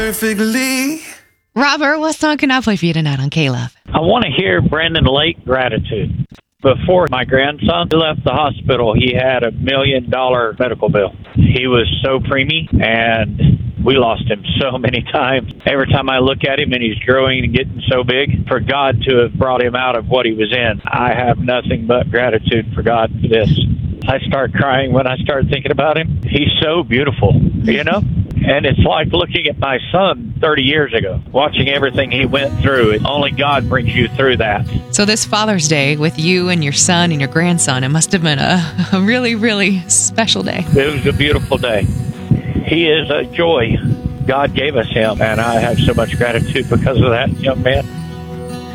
Perfectly. Robert, what song can I play for you tonight on K-Love? I want to hear Brandon Lake, Gratitude. Before my grandson left the hospital, he had $1 million medical bill. He was so preemie, and we lost him so many times. Every time I look at him and he's growing and getting so big, for God to have brought him out of what he was in, I have nothing but gratitude for God for this. I start crying when I start thinking about him. He's so beautiful, you know? And it's like looking at my son 30 years ago, watching everything he went through. Only God brings you through that. So this Father's Day with you and your son and your grandson, it must have been a really, really special day. It was a beautiful day. He is a joy. God gave us him, and I have so much gratitude because of that young man.